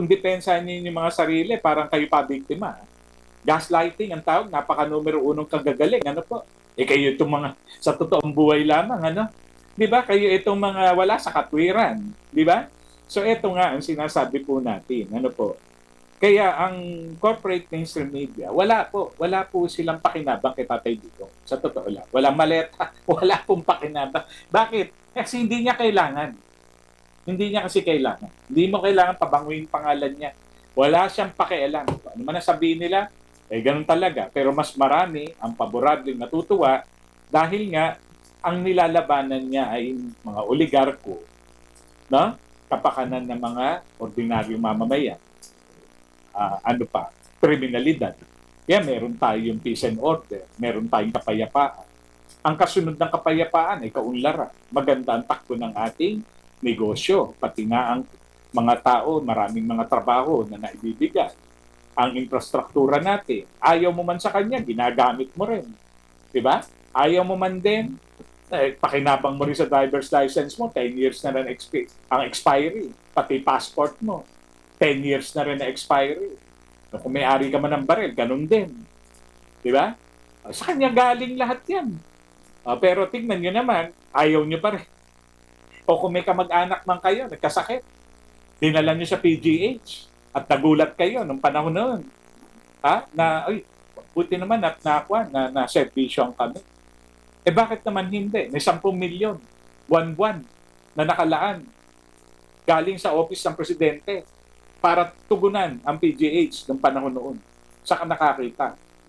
kung depensahan niyo yung mga sarili, parang kayo pa biktima. Gaslighting ang tawag, napaka-numero unong kagagaling. Ano po? Kayo itong mga sa totoong buhay lamang, ano? Di ba? Kayo itong mga wala sa katwiran. Di ba? So ito nga ang sinasabi po natin. Ano po? Kaya ang corporate mainstream media, wala po silang pakinabang kay Tatay Digong. Sa totoo lang. Walang maleta, wala pong pakinabang. Bakit? Kasi hindi niya kailangan. Hindi niya kasi kailangan. Hindi mo kailangan pabanguin pangalan niya. Wala siyang pakialam. Ano man ang sabihin nila, ganun talaga. Pero mas marami ang paborableng natutuwa dahil nga ang nilalabanan niya ay mga oligarko, no? Kapakanan ng mga ordinaryong mamamayan. Kriminalidad. Kaya meron tayong peace and order, meron tayong kapayapaan. Ang kasunod ng kapayapaan ay kaunlaran. Maganda ang takbo ng ating negosyo, pati nga ang mga tao, maraming mga trabaho na naibibigay. Ang infrastruktura natin, ayaw mo man sa kanya, ginagamit mo rin. Diba? Ayaw mo man din, pakinabang mo rin sa driver's license mo, 10 years na rin ang expiry. Pati passport mo, 10 years na rin na expiry. Kung may-ari ka man ng baril, ganun din. Diba? Sa kanya galing lahat yan. Pero tingnan nyo naman, ayaw nyo pa rin. O kung may kamag-anak man kayo, nagkasakit, dinala nyo sa PGH at nagulat kayo nung panahon noon. Buti naman na servisyon kami. Bakit naman hindi? May 10 milyon, buwan-buwan na nakalaan galing sa office ng presidente para tugunan ang PGH ng panahon noon. Saka nakakita.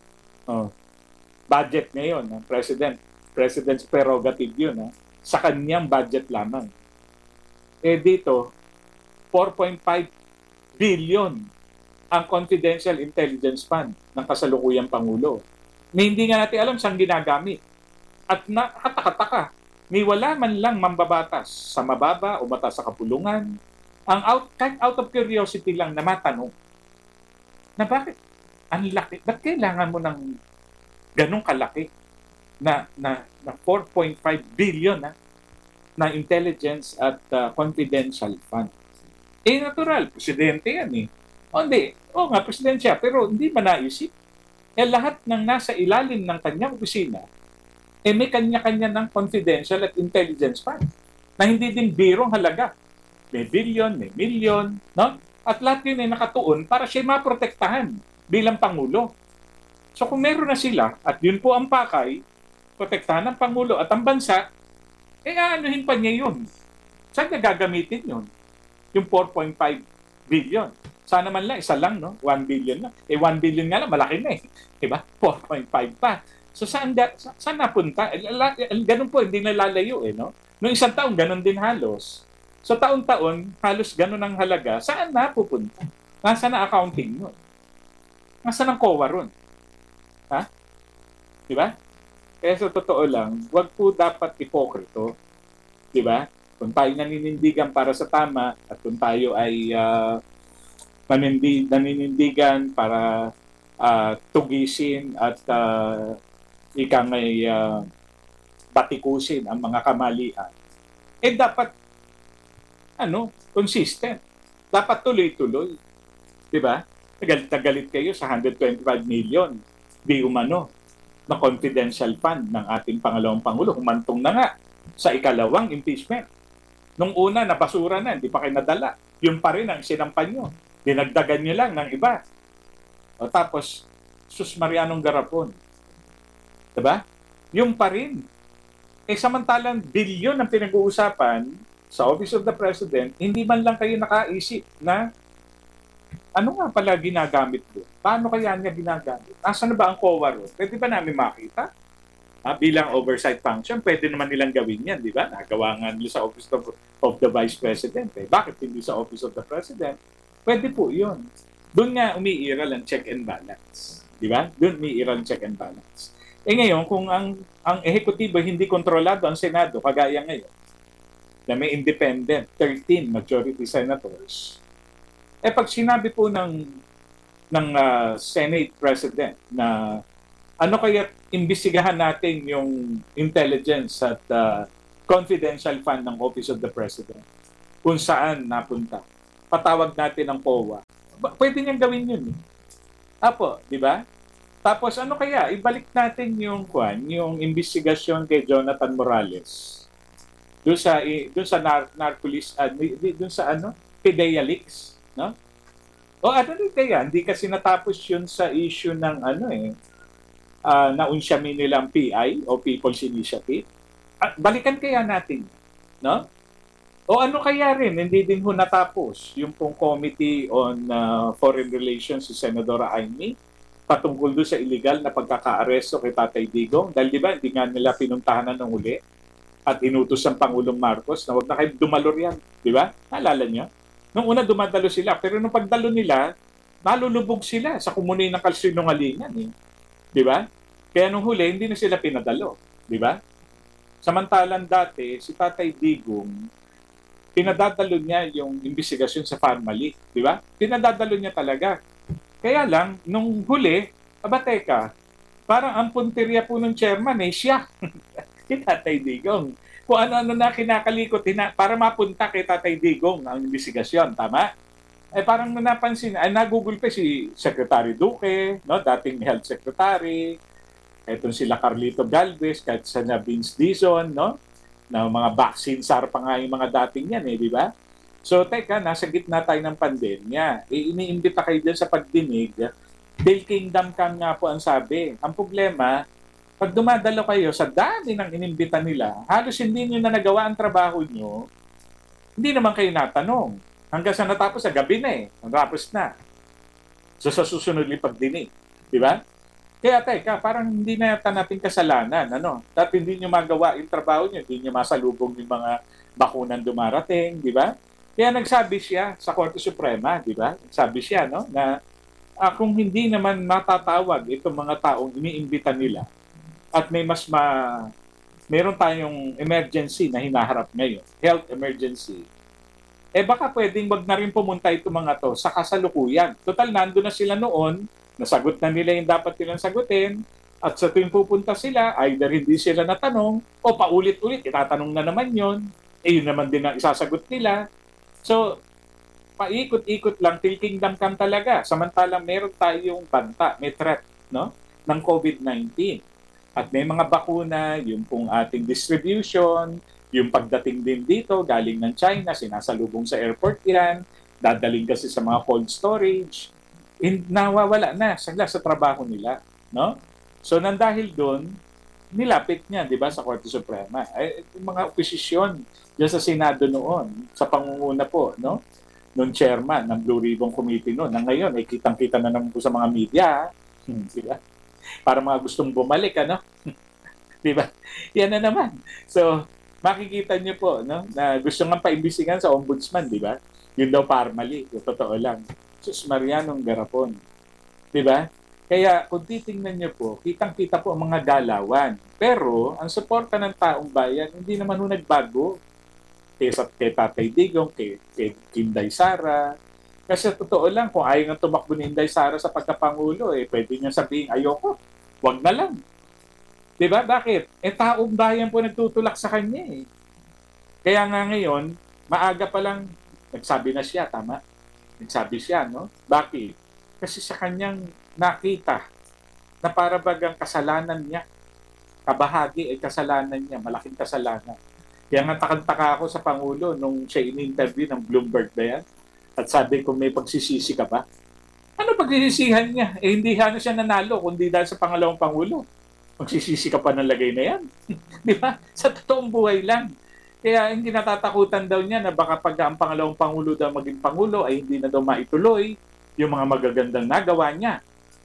Budget ngayon ng President's prerogative yun. Sa kanyang budget lamang. Dito, 4.5 billion ang confidential intelligence fund ng kasalukuyang Pangulo. Hindi nga natin alam saan ginagamit. At nakataka-taka, ni wala man lang mambabatas sa mababa o mataas sa kapulungan, kahit out of curiosity lang na matanong, na bakit ang laki, ba't kailangan mo ng ganong kalaki na 4.5 billion na intelligence at confidential fund? Natural, presidente yan eh. Nga, presidente siya, pero hindi ba naisip? Lahat ng nasa ilalim ng kanyang opisina, may kanya-kanya ng confidential at intelligence fund na hindi din birong halaga. May billion, may million, no? At lahat yun ay nakatuon para siya maprotektahan bilang Pangulo. So kung meron na sila, at yun po ang pakay, protektahan ng Pangulo at ang bansa, aanuhin pa niya yun. Saan niya gagamitin yun? Yung 4.5 billion. Sana man lang, isa lang, no? 1 billion na. 1 billion nga lang, malaki na eh. Diba? 4.5 pa. So saan napunta? Ganun po, hindi nalalayo eh, no? Noong isang taon, ganun din halos. So taon-taon, halos ganun ang halaga. Saan napupunta? Nasaan na accounting nun? Nasaan ang COA ron? Diba? Kaya sa totoo lang, wag po dapat hipokrito. Diba? Kung tayo naninindigan para sa tama at kung tayo ay naninindigan para tugisin at batikusin ang mga kamalian, dapat consistent. Dapat tuloy-tuloy. Diba? Galit kayo sa 125 million di umano na confidential fund ng ating pangalawang Pangulo. Humantong na nga sa ikalawang impeachment. Nung una, nabasura na, hindi pa kayo nadala. Yun pa rin ang sinampan nyo. Dinagdagan nyo lang ng iba. Tapos, sus Marianong Garapon. Diba? Yung pa rin. Samantalang bilyon ang pinag-uusapan sa Office of the President, hindi man lang kayo nakaisip na ano nga pala ginagamit ko? Paano kaya niya ginagamit? Asan na ba ang COA ro? Pwede ba namin makita? Bilang oversight function, pwede naman nilang gawin yan, di ba? Nagawa nga nila sa Office of the Vice President. Bakit hindi sa Office of the President? Pwede po yun. Doon nga umiiral ang check and balance. Di ba? Doon umiiral ang check and balance. Ngayon, kung ang ehekutibo hindi kontrolado ang Senado, kagaya ngayon, na may independent 13 majority senators, pag sinabi po ng Senate President na ano kaya imbestigahan natin yung intelligence at confidential fund ng Office of the President, kung saan napunta, patawag natin ang COA Pwede niyang gawin yun. Apo, di ba? Tapos ano kaya, ibalik natin yung investigasyon kay Jonathan Morales. Narcolis, doon sa ano, Pidea Leaks, no? O ano rin kaya, hindi kasi natapos yun sa issue ng ano naunsyamin nilang PI o People's Initiative. At balikan kaya natin, no? O ano kaya rin, hindi din ho natapos yung pong Committee on Foreign Relations si Senadora Amy patungkol doon sa illegal na pagkakaaresto kay Tatay Digong. Dahil di ba, hindi nga nila pinuntahanan ng uli at inutos ng Pangulong Marcos na wag na kayo dumalor yan. Di ba? Naalala niyo? Nung una dumadalo sila, pero nung pagdalo nila, nalulubog sila sa kumunoy ng kasinungalingan. Eh. Di ba? Kaya nung huli, hindi na sila pinadalo. Di ba? Samantalang dati, si Tatay Digong, pinadadalo niya yung investigasyon sa family. Di ba? Pinadadalo niya talaga. Kaya lang, nung huli, teka, parang ang punteriya po ng chairman siya. Si Tatay Digong. Kung ano-ano na kinakalikot para mapunta kay Tatay Digong ang investigasyon. Tama? Parang napansin, nagugol pa si Secretary Duque, no? Dating Health Secretary, etong sila Carlito Galvez, kahit sa Vince Dizon, no? Na mga vaccine SAR pa nga yung mga dating yan, di ba? So, teka, nasa gitna tayo ng pandemya. Iniimbita kayo dyan sa pagdinig. Bill Kingdom Come nga po ang sabi. Ang problema, pag dumadalo kayo sa dami ng inimbita nila, halos hindi nyo na nagawa ang trabaho nyo, hindi naman kayo natanong. Hanggang sa natapos, sa gabi na natapos na. So, sa susunod yung pagdinig. Di ba? Kaya teka, parang hindi na yata natin kasalanan. Dahil hindi nyo magawa yung trabaho nyo, hindi nyo masalubong yung mga bakunan dumarating, di ba? Kaya nagsabi siya sa Korte Suprema, di ba? Sabi siya, na kung hindi naman matatawag itong mga taong iniimbita nila at meron tayong emergency na hinaharap ngayon, health emergency, baka pwedeng wag na rin pumunta itong mga to sa kasalukuyan. Total, nando na sila noon, nasagot na nila yung dapat nilang sagutin, at sa tuwing pupunta sila, either hindi sila natanong, o paulit-ulit, itatanong na naman yon, yun naman din ang isasagot nila. So, paikot-ikot lang, till kingdom come talaga. Samantalang meron tayong banta, may threat, ng COVID-19. At may mga bakuna, yung pong ating distribution, yung pagdating din dito, galing ng China, sinasalubong sa airport yan, dadaling kasi sa mga cold storage, nawawala na sila sa trabaho nila. So, nandahil doon, nilapit niya, di ba, sa Korte Suprema. Yung mga oposisyon diyan sa Senado noon, sa pangunguna po, nung chairman ng Blue Ribbon Committee noon, na ngayon, kitang-kita na naman po sa mga media, di ba? Para mga gustong bumalik, di ba? Yan na naman. So, makikita niyo po, na gusto nga paimbisigan sa ombudsman, di ba? Yun daw parmali, totoo lang. Sus Marianong Garapon. Di ba? Kaya kung titingnan niyo po, kitang-kita po ang mga galawan. Pero ang suporta ng taong bayan, hindi naman nagbago. Kay Tatay Digong, kay Inday Sara. Kasi totoo lang, kung ayaw nga tumakbo ni Inday Sara sa pagkapangulo, pwede niya sabihin, ayoko, wag na lang. Diba? Bakit? Taong bayan po nagtutulak sa kanya Kaya nga ngayon, maaga pa lang, nagsabi na siya, tama? Nagsabi siya, Bakit? Kasi sa kanyang nakita na para bagang kasalanan niya, kabahagi ay kasalanan niya, malaking kasalanan. Kaya nga takang-taka ako sa Pangulo nung siya in-interview ng Bloomberg ba yan? At sabi ko, may pagsisisi ka ba? Ano pagsisisihan niya? Hindi siya nanalo, kundi dahil sa pangalawang Pangulo. Magsisisi ka pa ng lagay na yan. Di ba? Sa totoong buhay lang. Kaya hindi natatakutan daw niya na baka pag ang pangalawang Pangulo daw maging Pangulo ay hindi na daw maituloy yung mga magagandang nagawa niya.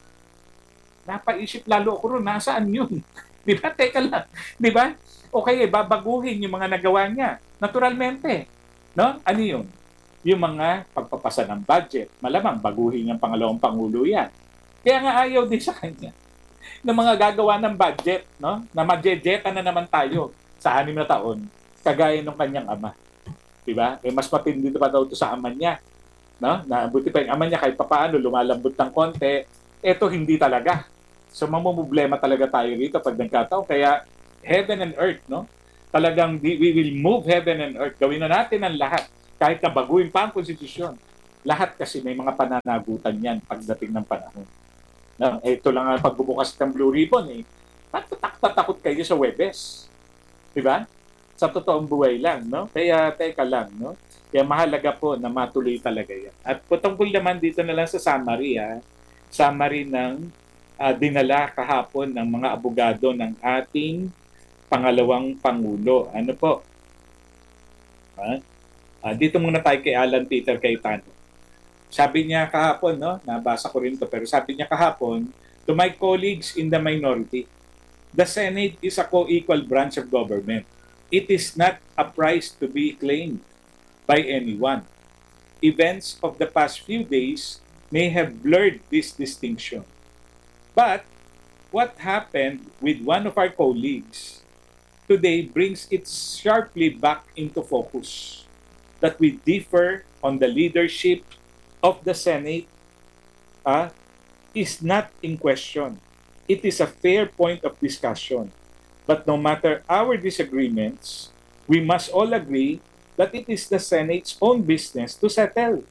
Napaisip lalo ako ron, nasaan yun? Di ba? Teka lang. Di ba? Okay, babaguhin yung mga nagawa niya. Naturalmente. Ano yun? Yung mga pagpapasa ng budget. Malamang baguhin yung pangalawang Pangulo yan. Kaya nga ayaw din sa kanya ng mga gagawa ng budget, na majejeta na naman tayo sa 6 na taon, kagaya ng kanyang ama. Diba? Mas matindi pa daw ito sa ama niya. Na buti pa yung ama niya kahit papaano lumalambot ng konti. Ito hindi talaga. So mamumblema talaga tayo rito pag nagkataon. Kaya heaven and earth, talagang we will move heaven and earth. Gawin na natin ang lahat. Kahit na baguhin pa ang konstitusyon. Lahat kasi may mga pananagutan yan pagdating ng panahon. No? Ito lang ang pagbubukas ng Blue Ribbon eh. Tatakot kayo sa Webes. Di ba? Sa totoong buhay lang, no? Kaya teka lang, no? Kaya mahalaga po na matuloy talaga yan. At tungkol naman dito na lang sa summary, ha? Summary ng dinala kahapon ng mga abogado ng ating pangalawang Pangulo. Ano po? Dito muna tayo kay Alan Peter Cayetano. Sabi niya kahapon, no? Nabasa ko rin to, pero sabi niya kahapon, to my colleagues in the minority, the Senate is a co-equal branch of government. It is not a prize to be claimed by anyone. Events of the past few days may have blurred this distinction. But what happened with one of our colleagues today brings it sharply back into focus. That we differ on the leadership of the Senate is not in question. It is a fair point of discussion. But no matter our disagreements, we must all agree that it is the Senate's own business to settle.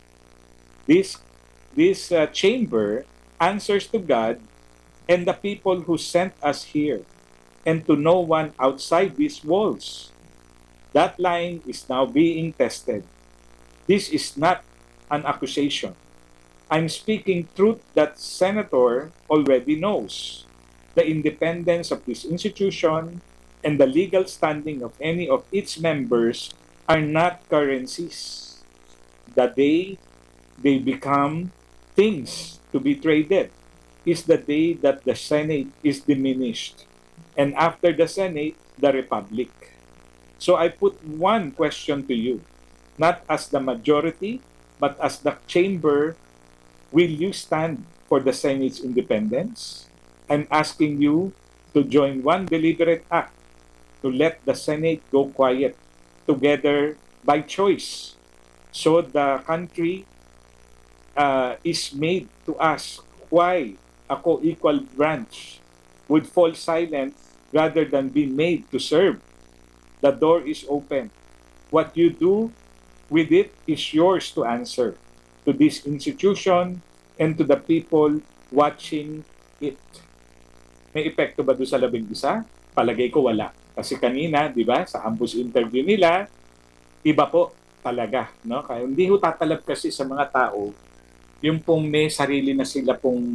This chamber answers to God and the people who sent us here, and to no one outside these walls. That line is now being tested. This is not an accusation. I'm speaking truth that Senator already knows. The independence of this institution and the legal standing of any of its members are not currencies. The day they become things to be traded is the day that the Senate is diminished. And after the Senate, the Republic. So I put one question to you, not as the majority, but as the chamber. Will you stand for the Senate's independence? I'm asking you to join one deliberate act to let the Senate go quiet together by choice, so the country is made to ask why a co-equal branch would fall silent rather than be made to serve. The door is open. What you do with it is yours to answer to this institution and to the people watching it. May epekto ba doon sa 11? Palagay ko wala. Kasi kanina, di ba, sa ambush interview nila, iba po talaga. No? Kaya hindi ho tatalab kasi sa mga tao yung pong may sarili na sila pong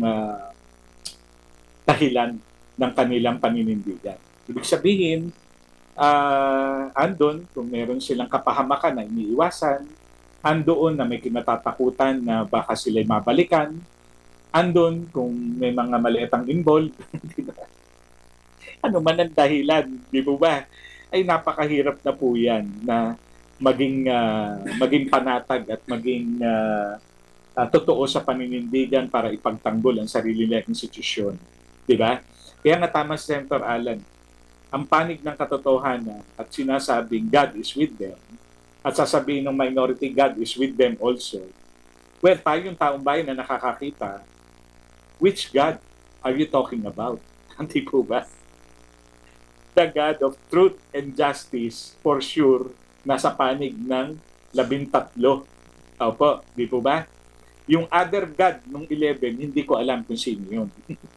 dahilan ng kanilang paninindigan. Ibig sabihin, andon kung meron silang kapahamakan na iniiwasan, andoon na may kinatatakutan na baka sila'y mabalikan, andon kung may mga maliitang involved, ano man ang dahilan, di po ba? Ay napakahirap na po yan na maging panatag at maging totoo sa paninindigan para ipagtanggol ang sarili nilang institusyon. Di ba? Kaya nga tama si Senator Alan, ang panig ng katotohanan at sinasabing God is with them, at sasabihin ng minority, God is with them also. Well, tayong taong bayan na nakakakita, which God are you talking about? Hindi po ba? The God of truth and justice, for sure, nasa panig ng 13. Opo, di po ba? Yung other God nung 11, hindi ko alam kung sino yun.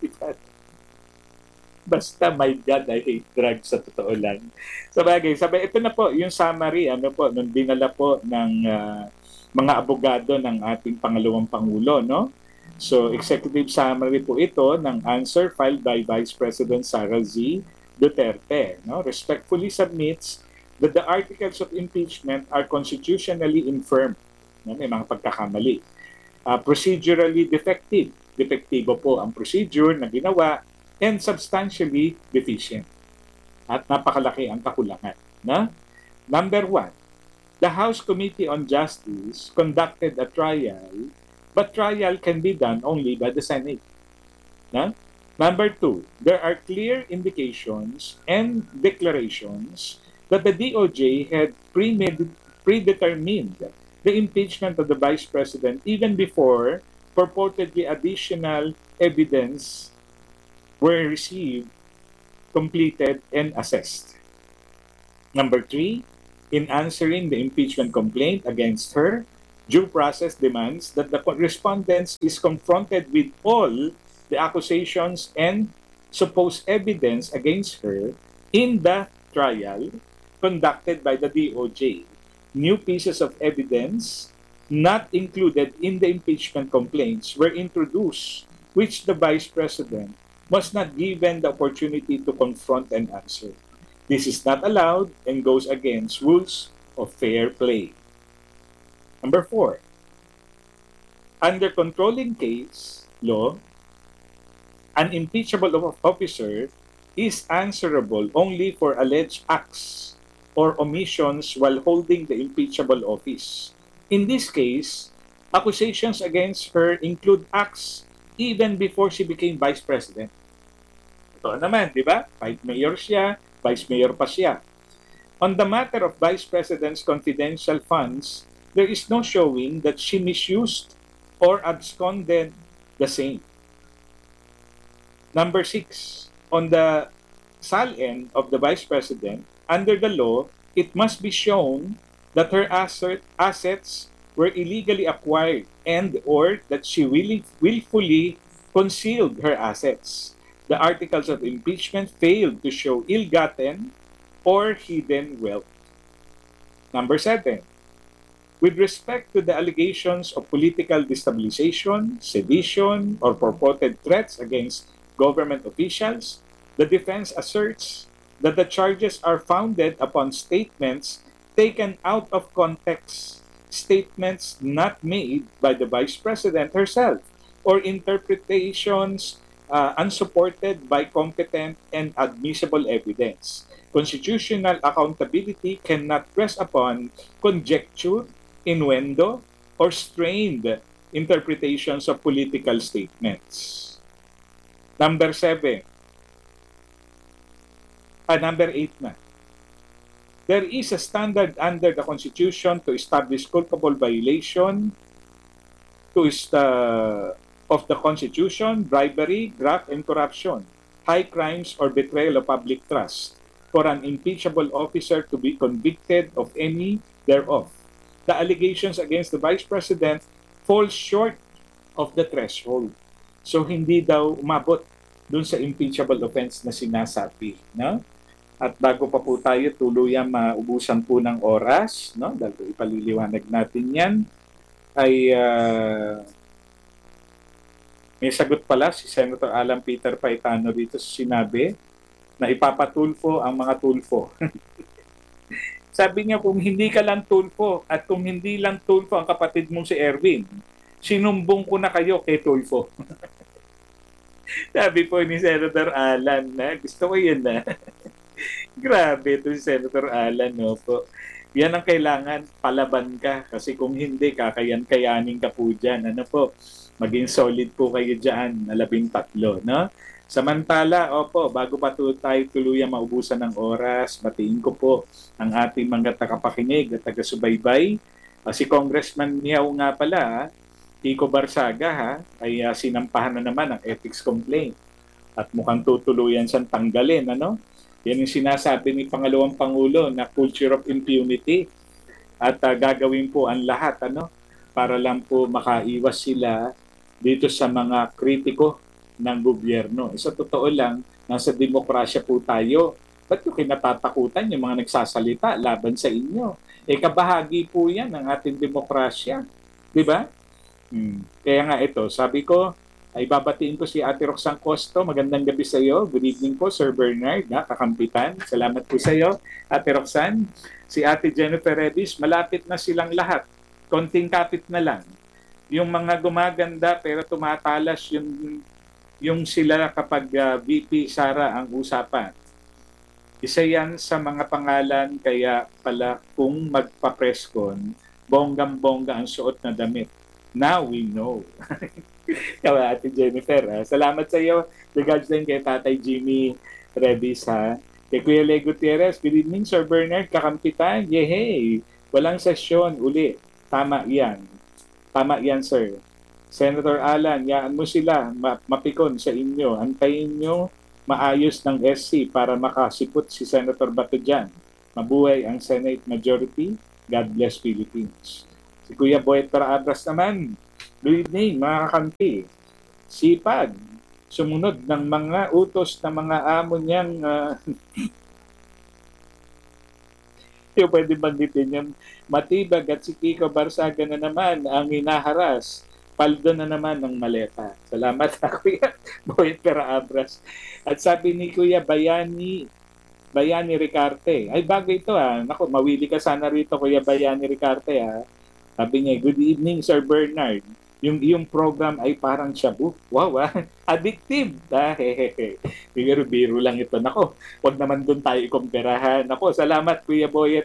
Basta my God, I hate drugs sa totoo lang. Sabagay, ito na po yung summary nung dinala po ng mga abogado ng ating pangalawang Pangulo, no? So, executive summary po ito ng answer filed by Vice President Sara Z. Duterte, no? Respectfully submits that the articles of impeachment are constitutionally infirm. No? May mga pagkakamali. Procedurally defective. Defektibo po ang procedure na ginawa and substantially deficient. At napakalaki ang kakulangan. Na? Number 1, the House Committee on Justice conducted a trial, but trial can be done only by the Senate. Na? Number 2, there are clear indications and declarations that the DOJ had predetermined the impeachment of the Vice President even before purportedly additional evidence were received, completed, and assessed. Number 3, in answering the impeachment complaint against her, Due process demands that the respondents is confronted with all the accusations and supposed evidence against her in the trial conducted by the DOJ. New pieces of evidence not included in the impeachment complaints were introduced, which the Vice President was not given the opportunity to confront and answer. This is not allowed and goes against rules of fair play. Number 4, under controlling case law, an impeachable officer is answerable only for alleged acts or omissions while holding the impeachable office. In this case, accusations against her include acts even before she became Vice President. Ito naman, di ba? Vice Mayor siya, Vice Mayor pa siya. On the matter of Vice President's confidential funds, there is no showing that she misused or absconded the same. Number 6, on the SALN of the Vice President, under the law, it must be shown that her assets were illegally acquired and or that she willfully concealed her assets. The articles of impeachment failed to show ill-gotten or hidden wealth. Number 7, with respect to the allegations of political destabilization, sedition, or purported threats against government officials, the defense asserts that the charges are founded upon statements taken out of context, statements not made by the Vice President herself, or interpretations unsupported by competent and admissible evidence. Constitutional accountability cannot rest upon conjecture, innuendo, or strained interpretations of political statements. Number 8 na. There is a standard under the Constitution to establish culpable violation of the Constitution, bribery, graft, and corruption, high crimes, or betrayal of public trust for an impeachable officer to be convicted of any thereof. The allegations against the Vice President fall short of the threshold. So hindi daw umabot dun sa impeachable offense na sinasabi, no? At bago pa po tayo tuluyang maubusan po ng oras, no? Dahil ipaliliwanag natin 'yan, ay may sagot pala si Senator Alan Peter Paitano dito, sinabi na ipapatulfo ang mga tulfo. Sabi niya, kung hindi ka lang tulfo at kung hindi lang tulfo ang kapatid mong si Erwin, sinumbong ko na kayo kay tulfo. Sabi po ni Senator Alan, na gusto ko yun na. Grabe ito si Senator Alan, no po. Yan ang kailangan, palaban ka. Kasi kung hindi, kayanin ka po dyan. Ano po, maging solid po kayo dyan na 13, no? Samantala, opo, bago pa tayo tuluyang maubusan ng oras, batiin ko po ang ating mga tagapakinig at taga-subaybay. Si Congressman Miao nga pala, Kiko Barsaga, ay sinampahan na naman ang ethics complaint. At mukhang tutuluyan siyang tanggalin, ano? Yan yung sinasabi ni Pangalawang Pangulo na culture of impunity. At gagawin po ang lahat, ano? Para lang po makaiwas sila dito sa mga kritiko ng gobyerno. Sa totoo lang, nasa demokrasya po tayo. Ba't yung kinatatakutan yung mga nagsasalita laban sa inyo? Kabahagi po yan ng ating demokrasya. Di ba? Kaya nga ito, sabi ko, ay babatiin ko si Ate Roxanne Costo. Magandang gabi sa iyo. Good evening po, Sir Bernard, kakampitan. Salamat po sa iyo, Ate Roxanne. Si Ate Jennifer Revis, malapit na silang lahat. Konting kapit na lang. Yung mga gumaganda pero tumatalas yung sila kapag VP Sara ang usapan. Isa yan sa mga pangalan, kaya pala kung magpa-presscon, bonggang-bongga ang suot na damit. Now we know. Kaya Ate Jennifer, salamat sa iyo. Regards din kay Tatay Jimmy Revis, ha. Kay Kuya Le Gutierrez, good evening, Sir Bernard, kakampitan. Yehey! Walang sesyon uli. Tama yan. Tama yan, sir. Senator Alan, yaan mo sila, mapikon sa inyo. Antayin nyo maayos ng SC para makasipot si Senator Bato dyan. Mabuhay ang Senate Majority. God bless Philippines. Si Kuya Boyet Paraabras naman, good evening mga kakampi. Sipag, sumunod ng mga utos ng mga amo niyang yung pwede banggitin yung Matibag at si Kiko Barsaga na naman ang hinaharas. Paldo na naman ng maleta. Salamat na Kuya Boyet Paraabras. At sabi ni Kuya Bayani Ricarte. Ay, bago ito Naku, mawili ka sana rito, Kuya Bayani Ricarte Sabi niya, good evening, Sir Bernard. Yung iyong program ay parang shabu. Wow, addictive. Hehehe. Biro lang ito. Nako, wag naman doon tayo ikumpirahan. Nako, salamat, Kuya Boyet,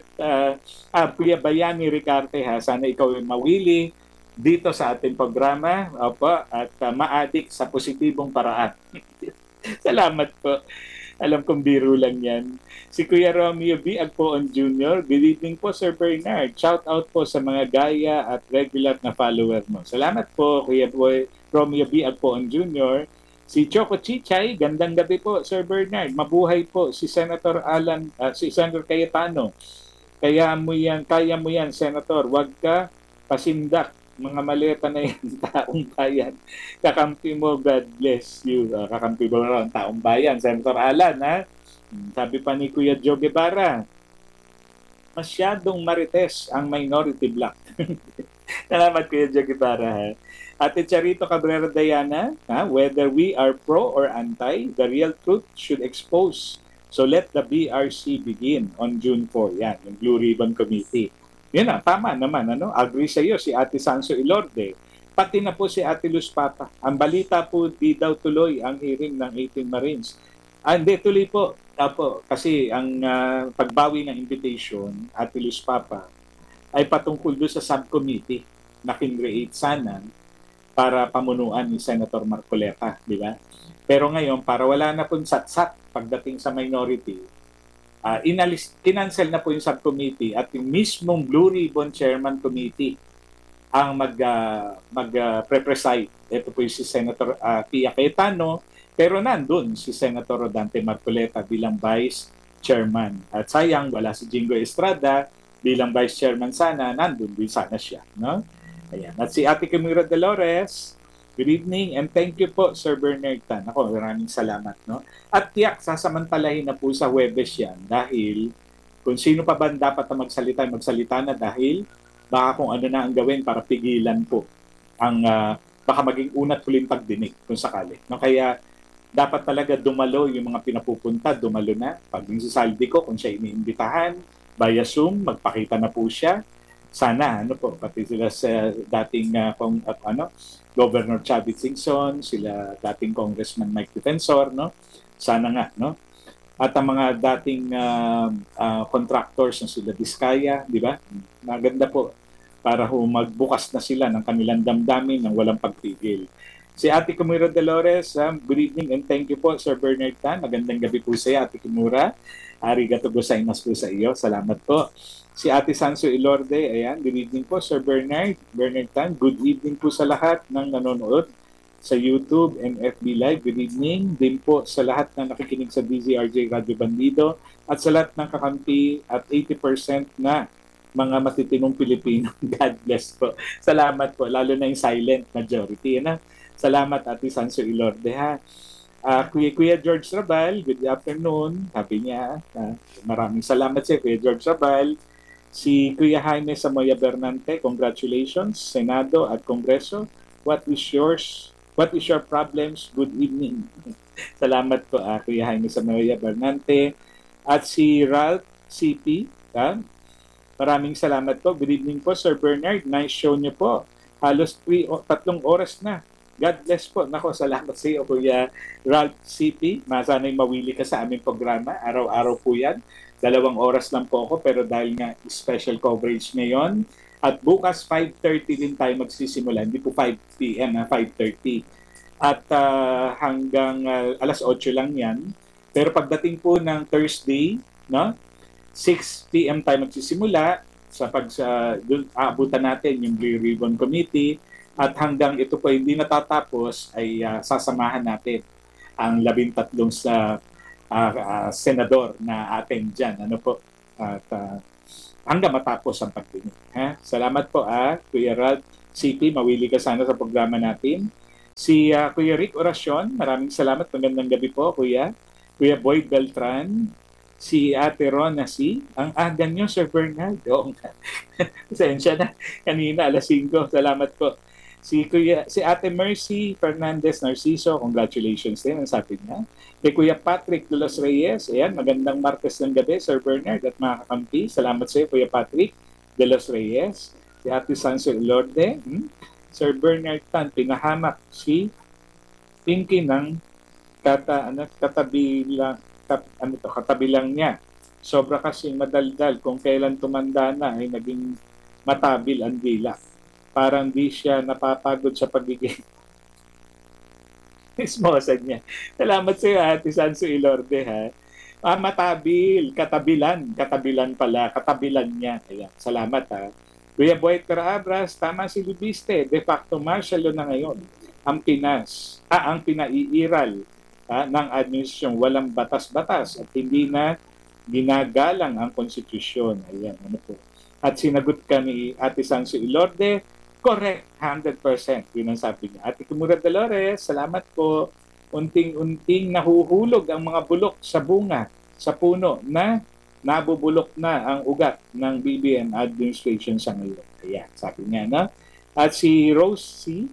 Kuya Bayani Ricarte, Sana ikaw ay mawili dito sa ating programa. Opo, at ma-addict sa positibong paraan. Salamat po. Alam kong biro lang yan. Si Kuya Romeo B. Agpoon Jr. Good evening po, Sir Bernard. Shout out po sa mga gaya at regular na follower mo. Salamat po, Kuya Romeo B. Agpoon Jr. Si Choco Chichay, gandang gabi po, Sir Bernard. Mabuhay po si Senator si Senator Cayetano. Kaya mo yan, Senator. Huwag ka pasindak mga maleta na yan, taong bayan. Kakampi mo, God bless you. Kakampi mo ang taong bayan. Senator Alan, Sabi pa ni Kuya Joe Guevara, masyadong marites ang minority bloc. Salamat, Kuya Joe Guevara. Ate Charito Cabrera Diana, whether we are pro or anti, the real truth should expose. So let the BRC begin on June 4. Yan, yung Blue Ribbon Committee. Yan tama naman. Agree sa iyo si Ate Sanso Ilorde. Pati na po si Ate Luz Papa. Ang balita po, di daw tuloy ang hearing ng 18 Marines. Hindi, tuloy po. Kasi ang pagbawi ng invitation, Ate Luz Papa, ay patungkol doon sa subcommittee na kinreate sana para pamunuan ni Senator Marcoleta. Di ba? Pero ngayon, para wala na pong satsat pagdating sa minority, kinancel na po yung subcommittee at yung mismong Blue Ribbon Chairman Committee ang mag-preside. Ito po yung si Senator Pia Cayetano, pero nandun si Senator Rodante Marcoleta bilang Vice Chairman. At sayang, wala si Jingo Estrada bilang Vice Chairman sana, nandun din sana siya. No? Ayan. At si Ate Camila Dolores, good evening and thank you po, Sir Bernard Tan. Ako, maraming salamat. No? At tiyak, sasamantalahin na po sa Huwebes yan dahil kung sino pa ba dapat na magsalita na dahil baka kung ano na ang gawin para pigilan po ang baka maging unat huling pagdinig kung sakali. No? Kaya dapat talaga dumalo yung mga pinapupunta, dumalo na. Pag yung si Saldi ko, kung siya iniimbitahan, via Zoom, magpakita na po siya. Sana, pati sila sa dating Governor Chavit Singson, sila dating Congressman Mike Defensor, no? Sana nga, no? At ang mga dating contractors na sila Diskaya, di ba? Maganda po para magbukas na sila ng kanilang damdamin ng walang pagpigil. Si Ate Kimura Dolores, good evening and thank you po, Sir Bernard Tan. Magandang gabi po sa iyo, Ate Kimura. Arigato gozaimasu po sa iyo. Salamat po. Si Ate Sanso Ilorde, ayan, good evening po, Sir Bernard Tan. Good evening po sa lahat ng nanonood sa YouTube and FB Live. Good evening din po sa lahat na nakikinig sa DZRJ Radio Bandido at sa lahat ng kakampi at 80% na mga matitinong Pilipino. God bless po. Salamat po, lalo na yung silent majority. Salamat, Ate Sanso Ilorde, Kuya George Rabal, good afternoon. Sabi niya, maraming salamat sa Kuya George Rabal. Si Kuya Jaime Samoya Bernante, congratulations, Senado at Kongreso. What is your problems? Good evening. Salamat po, Kuya Jaime Samoya Bernante. At si Ralph CP, maraming salamat po. Good evening po, Sir Bernard. Nice show niyo po. Halos 3 oras na. God bless po. Nako, salamat sa iyo, Kuya Ralph CP. Sana'y mawili ka sa aming programa. Araw-araw po yan. 2 oras lang po ako, pero dahil nga special coverage ngayon. At bukas, 5:30 din tayo magsisimula. Hindi po 5 p.m., 5:30. At hanggang alas 8 lang yan. Pero pagdating po ng Thursday, 6 p.m. tayo magsisimula. Aabutan natin yung Blue Ribbon Committee. At hanggang ito po hindi natatapos ay sasamahan natin ang 13 sa senador na atin dyan. At hanggang matapos ang pagdinig. Ha? Salamat po, Kuya Ralph CP, mawili ka sana sa programa natin. Si Kuya Rick Oracion, maraming salamat. Magandang gabi po, Kuya. Kuya Boyd Beltran, si Ate Rona C. Ang aga nyo, Sir Bernard. Oo nga. Pasensya na. Kanina, alas 5. Salamat po. Si Ate Mercy Fernandez Narciso, congratulations din, ang sabi niya. Kay Kuya Patrick de los Reyes, ayan, magandang Martes ng gabi, Sir Bernard at mga kakampi. Salamat sa iyo, Kuya Patrick de los Reyes. Si Ate Sanso Lorde, Sir Bernard Tan, pinahamak si Pinky ng katabi lang niya. Sobra kasing madaldal, kung kailan tumanda na ay naging matabil ang dila. Parang di siya napapagod sa pagiging ismosan niya. Salamat sa iyo, Ate Sanso Ilorde, ha. Matabil, katabilan pala, katabilan niya. Ayan, salamat, ha. Kuya Boyd Carabras, tama si Lubiste, de facto martial law na ngayon ang ang pinaiiral ng administrasyong walang batas-batas at hindi na ginagalang ang konstitusyon. Ayan, ano po. At sinagot ka ni Ate Sanso Ilorde, correct, 100%. Yun ang sabi niya. Ate Kimura Dolores, salamat po. Unting-unting nahuhulog ang mga bulok sa bunga, sa puno na nabubulok na ang ugat ng BBM administration sa ngayon. Ayan, sabi niya, no? At si Rose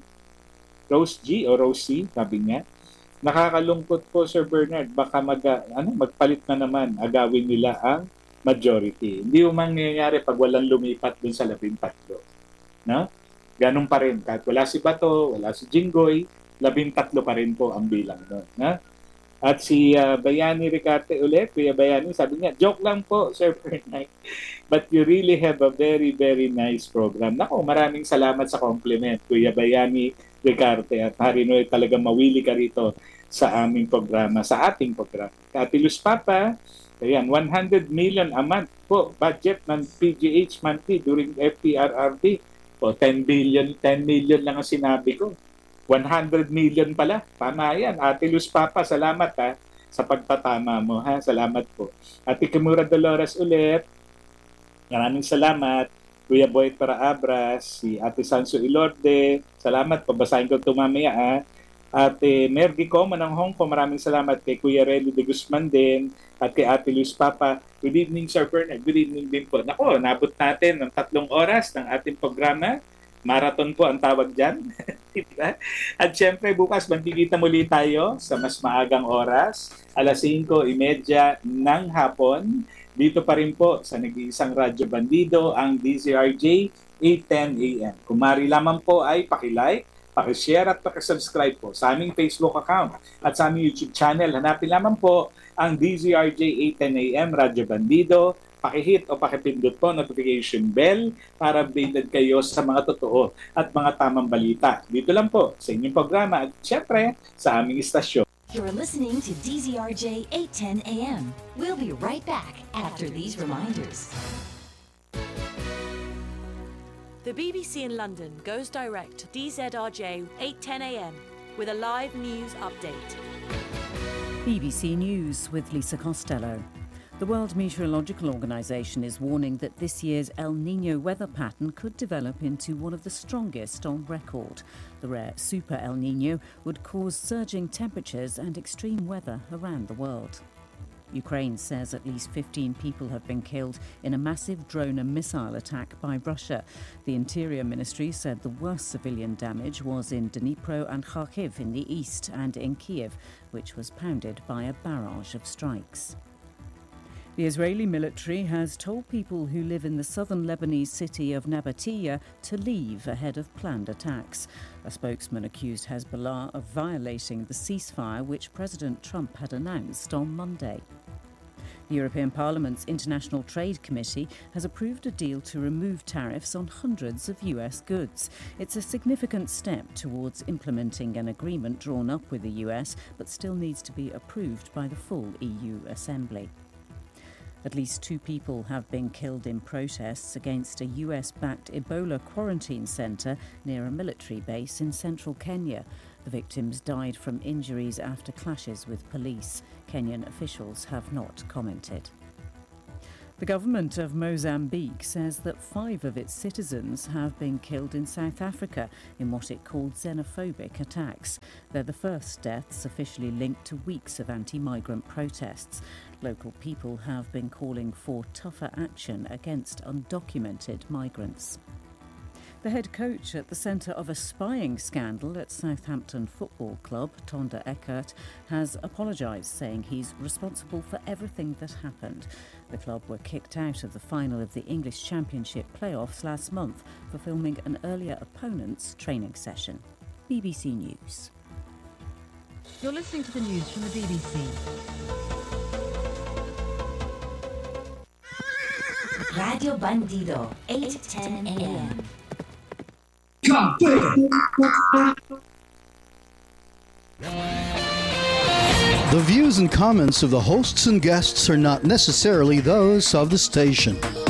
G, sabi niya, nakakalungkot po, Sir Bernard, baka magpalit na naman, agawin nila ang majority. Hindi yung mangyayari pag walang lumipat dun sa 13. No? Ganun pa rin. Kahit wala si Bato, wala si Jinggoy, 13 pa rin po ang bilang doon. No? At si Bayani Ricarte ulit, Kuya Bayani, sabi niya, joke lang po, Sir Bernard. But you really have a very, very nice program. Nako, maraming salamat sa compliment, Kuya Bayani Ricarte. At Harinoy, talagang mawili ka rito sa aming programa, sa ating programa. Ate Luz Papa, ayan, 100 million a month po, budget ng PGH monthly during FPRRD. O 10 million lang ang sinabi ko. 100 million pala. Tama yan. Ate Luz Papa, salamat sa pagtatama mo. Salamat po. Ate Kimura Dolores ulit. Maraming salamat. Kuya Boy Paraabras, si Ate Sanso Ilorde. Salamat. Pabasahin ko ito mamaya. Ate Mergy Coma ng Hong Kong. Maraming salamat kay Kuya Relo de Guzman din. At kay Ate Luz Papa. Good evening, Sir Bernard. Good evening din po. Nako, nabot natin ng 3 oras ng ating programa. Marathon po ang tawag dyan. Diba? At syempre bukas magkikita muli tayo sa mas maagang oras, alas 5:30 ng hapon. Dito pa rin po sa nag-iisang Radyo Bandido, ang DZRJ 8:10 AM. Kung maaari lamang po ay paki-like, paki-share at paki-subscribe po sa aming Facebook account at sa aming YouTube channel. Hanapin lamang po ang DZRJ 8:10 AM Radyo Bandido. Paki-hit o paki-pindot po notification bell para updated kayo sa mga totoo at mga tamang balita. Dito lang po sa inyong programa at syempre sa aming istasyon. You're listening to DZRJ 8:10 AM. We'll be right back after these reminders. The BBC in London goes direct to DZRJ 8:10 AM with a live news update. BBC News with Lisa Costello. The World Meteorological Organization is warning that this year's El Niño weather pattern could develop into one of the strongest on record. The rare Super El Niño would cause surging temperatures and extreme weather around the world. Ukraine says at least 15 people have been killed in a massive drone and missile attack by Russia. The Interior Ministry said the worst civilian damage was in Dnipro and Kharkiv in the east and in Kiev, which was pounded by a barrage of strikes. The Israeli military has told people who live in the southern Lebanese city of Nabateeh to leave ahead of planned attacks. A spokesman accused Hezbollah of violating the ceasefire which President Trump had announced on Monday. The European Parliament's International Trade Committee has approved a deal to remove tariffs on hundreds of US goods. It's a significant step towards implementing an agreement drawn up with the US, but still needs to be approved by the full EU Assembly. At least 2 people have been killed in protests against a US-backed Ebola quarantine centre near a military base in central Kenya. The victims died from injuries after clashes with police. Kenyan officials have not commented. The government of Mozambique says that 5 of its citizens have been killed in South Africa in what it called xenophobic attacks. They're the first deaths officially linked to weeks of anti-migrant protests. Local people have been calling for tougher action against undocumented migrants. The head coach at the centre of a spying scandal at Southampton Football Club, Tonda Eckert, has apologised, saying he's responsible for everything that happened. The club were kicked out of the final of the English Championship playoffs last month for filming an earlier opponent's training session. BBC News. You're listening to the news from the BBC. Radio Bandido, 8:10 a.m. The views and comments of the hosts and guests are not necessarily those of the station.